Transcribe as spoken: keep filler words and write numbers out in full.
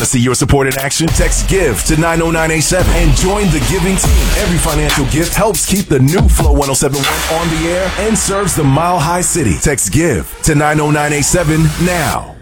see your support in action? Text GIVE to nine oh nine eight seven and join the giving team. Every financial gift helps keep the new Flow one oh seven point one on the air and serves the Mile High City. Text GIVE to nine oh nine eight seven now.